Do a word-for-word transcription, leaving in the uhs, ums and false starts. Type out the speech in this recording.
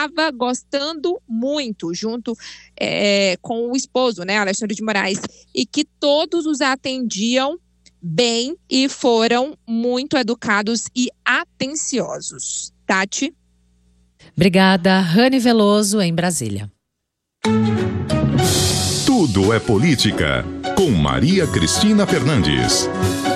estava gostando muito, junto é, com o esposo, né, Alexandre de Moraes, e que todos os atendiam bem e foram muito educados e atenciosos. Tati? Obrigada, Rani Veloso, em Brasília. Tudo é política, com Maria Cristina Fernandes.